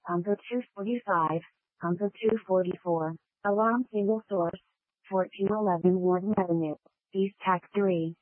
Humper 245, Humper 244, Alarm Single Source, 1411 Warden Avenue, East Tac 3.